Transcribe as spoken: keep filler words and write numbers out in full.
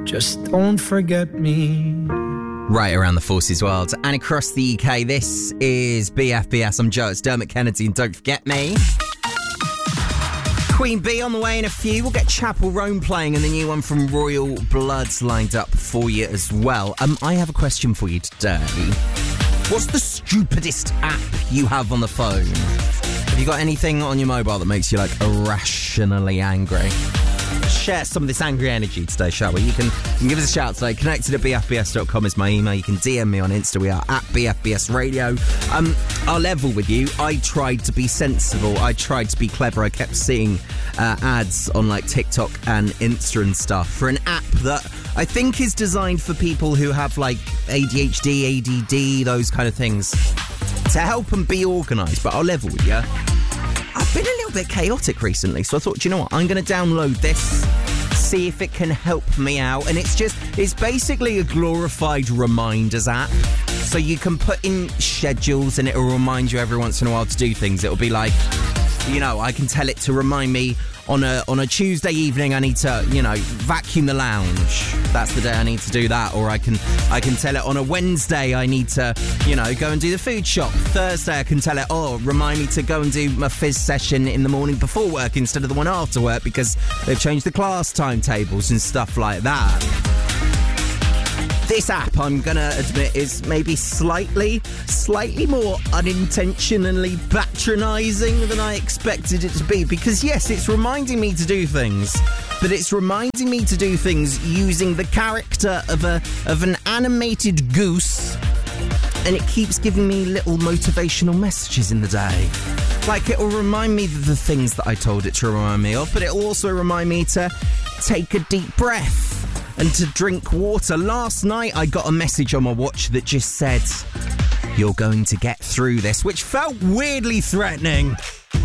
Just don't forget me. Right around the Forces world and across the U K, this is B F B S. I'm Joe, it's Dermot Kennedy, and don't forget me. Queen Bee on the way in a few. We'll get Chapel Roan playing and the new one from Royal Bloods lined up for you as well. Um, I have a question for you today. What's the stupidest app you have on the phone? Have you got anything on your mobile that makes you, like, irrationally angry? Share some of this angry energy today, shall we? You can, you can give us a shout today. Connected at b f b s dot com is my email. You can D M me on Insta. We are at B F B S Radio. Um, I'll level with you. I tried to be sensible. I tried to be clever. I kept seeing uh, ads on like TikTok and Insta and stuff for an app that I think is designed for people who have like A D H D, A D D, those kind of things, to help them be organised. But I'll level with you. I've been a little bit chaotic recently, so I thought, do you know what? I'm going to download this, see if it can help me out. And it's just, it's basically a glorified reminders app. So you can put in schedules and it'll remind you every once in a while to do things. It'll be like, you know, I can tell it to remind me on a on a Tuesday evening I need to, you know, vacuum the lounge. That's the day I need to do that. Or I can I can tell it on a Wednesday I need to, you know, go and do the food shop. Thursday I can tell it, oh, remind me to go and do my fizz session in the morning before work instead of the one after work because they've changed the class timetables and stuff like that. This app, I'm going to admit, is maybe slightly, slightly more unintentionally patronising than I expected it to be. Because, yes, it's reminding me to do things, but it's reminding me to do things using the character of a of an animated goose, and it keeps giving me little motivational messages in the day. Like, it'll remind me of the things that I told it to remind me of, but it'll also remind me to take a deep breath and to drink water. Last night I got a message on my watch that just said, you're going to get through this, which felt weirdly threatening.